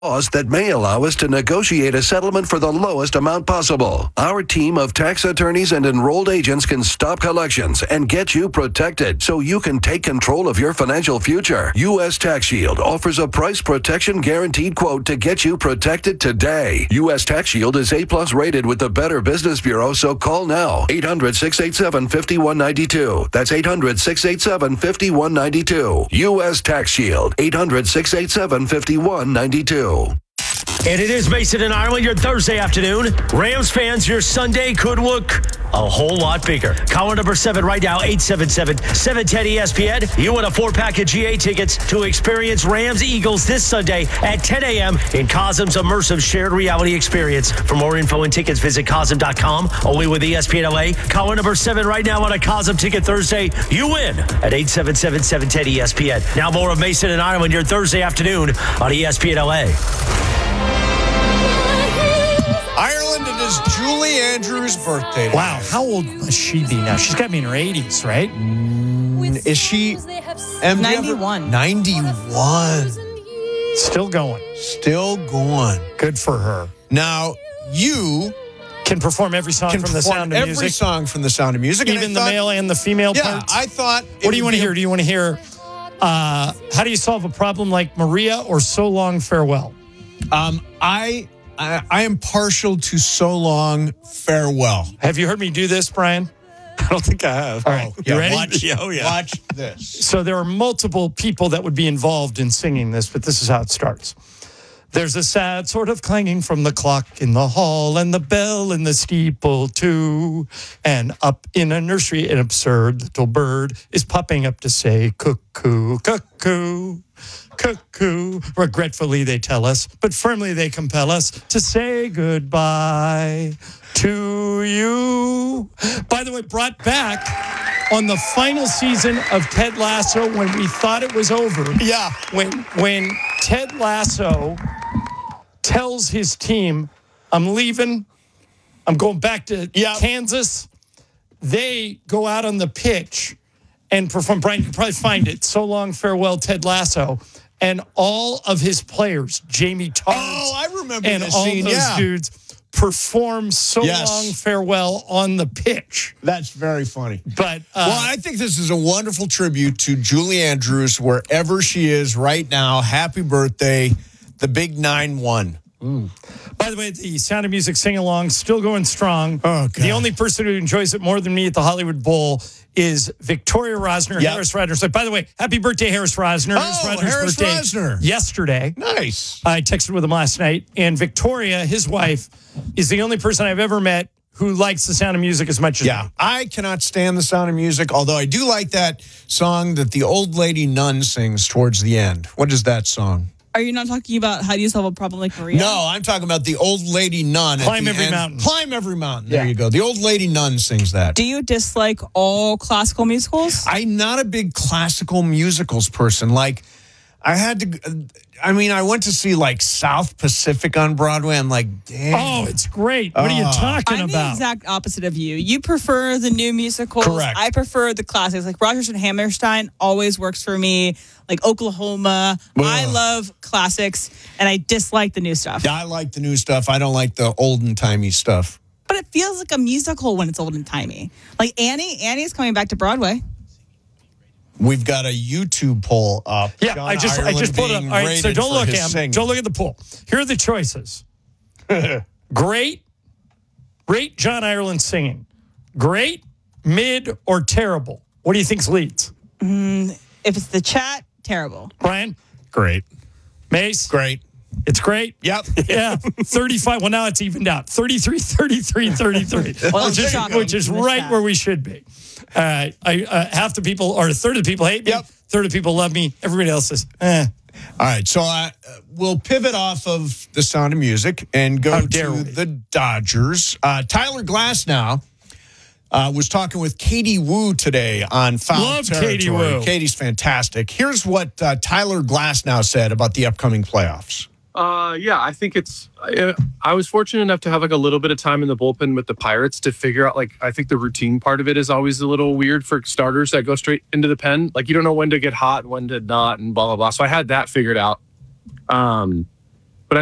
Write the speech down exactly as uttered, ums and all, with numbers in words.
Laws that may allow us to negotiate a settlement for the lowest amount possible. Our team of tax attorneys and enrolled agents can stop collections and get you protected so you can take control of your financial future. U S Tax Shield offers a price protection guaranteed quote to get you protected today. U S Tax Shield is A plus rated with the Better Business Bureau, so call now. eight hundred, six eight seven, five one nine two. That's eight hundred, six eight seven, five one nine two. U S Tax Shield. eight hundred, six eight seven, five one nine two. And it is Mason and Ireland, your Thursday afternoon. Rams fans, your Sunday could look a whole lot bigger. Caller number seven right now, eight seven seven, seven one zero, E S P N. You win a four-pack of G A tickets to experience Rams-Eagles this Sunday at ten a.m. in Cosm's immersive shared reality experience. For more info and tickets, visit Cosm dot com. Only with E S P N L A. Caller number seven right now on a Cosm Ticket Thursday. You win at eight seven seven, seven one zero, E S P N. Now more of Mason and Ireland, your Thursday afternoon on E S P N L A. Ireland, it is Julie Andrews' birthday today. Wow, how old must she be now? She's got to be in her eighties, right? Mm, is she? M, ninety-one. ninety-one. Still going. Still going. Good for her. Now, you can perform every song can from the Sound of every Music. Every song from the Sound of Music. Even the thought, male and the female yeah, parts? I thought... What do you want to hear? Do you want to hear uh, How Do You Solve a Problem Like Maria or So Long Farewell? Um, I... I, I am partial to So Long Farewell. Have you heard me do this, Brian? I don't think I have. All right. Oh, you yeah, ready? Watch, oh, yeah. watch this. So there are multiple people that would be involved in singing this, but this is how it starts. There's a sad sort of clanging from the clock in the hall and the bell in the steeple too. And up in a nursery, an absurd little bird is popping up to say cuckoo, cuckoo, cuckoo. Regretfully, they tell us, but firmly they compel us to say goodbye to you. By the way, brought back on the final season of Ted Lasso when we thought it was over. Yeah. When, when Ted Lasso tells his team, I'm leaving, I'm going back to yep. Kansas, they go out on the pitch and perform. Brian, you can probably find it. So Long Farewell, Ted Lasso. And all of his players, Jamie Tartt, oh, I remember and this all scene, those yeah. dudes, perform So yes. Long Farewell on the pitch. That's very funny. But uh, well, I think this is a wonderful tribute to Julie Andrews, wherever she is right now. Happy birthday, the big nine one. Mm. By the way, the Sound of Music sing-along still going strong. Oh, God. The only person who enjoys it more than me at the Hollywood Bowl is Victoria Rosner, yep. Harris Rosner. So, by the way, happy birthday, Harris Rosner. Oh, Harris, Harris birthday Rosner. Yesterday. Nice. I texted with him last night. And Victoria, his wife, is the only person I've ever met who likes the Sound of Music as much as yeah, me. I cannot stand the Sound of Music, although I do like that song that the old lady nun sings towards the end. What is that song? Are you not talking about How Do You Solve a Problem Like Maria? No, I'm talking about the old lady nun. Climb at the Every end. Mountain. Climb Every Mountain. Yeah. There you go. The old lady nun sings that. Do you dislike all classical musicals? I'm not a big classical musicals person. Like, I had to, I mean, I went to see like South Pacific on Broadway. I'm like, damn. Oh, it's great. What are you Oh. talking I'm about? the exact opposite of you. You prefer the new musicals. Correct. I prefer the classics. Like Rodgers and Hammerstein always works for me. Like Oklahoma. Ugh. I love classics, and I dislike the new stuff. I like the new stuff. I don't like the olden timey stuff. But it feels like a musical when it's old and timey. Like Annie. Annie's coming back to Broadway. We've got a YouTube poll up. Yeah, John I just I Ireland just put it up. being All right, so rated don't for look his at singing. Don't look at the poll. Here are the choices. Great, rate John Ireland singing. Great, mid, or terrible. What do you think's leads? Mm, if it's the chat, terrible. Brian? Great. Mace? Great. It's great. Yep. Yeah. thirty-five. Well, now it's evened out. thirty-three, thirty-three, thirty-three. Well, which is, shocking. which is Missed right that. where we should be. Uh, I, uh, half the people, or a third of the people hate me. Yep. Third of the people love me. Everybody else says, eh. All right, so uh, we'll pivot off of the Sound of Music and go How dare to we. the Dodgers. Uh, Tyler Glasnow uh, was talking with Katie Wu today on Foul Love Territory. Katie Wu. Katie's fantastic. Here's what uh, Tyler Glasnow said about the upcoming playoffs. Uh, yeah, I think it's. I, I was fortunate enough to have like a little bit of time in the bullpen with the Pirates to figure out. Like, I think the routine part of it is always a little weird for starters that go straight into the pen. Like, you don't know when to get hot, when to not, and blah blah blah. So I had that figured out. Um,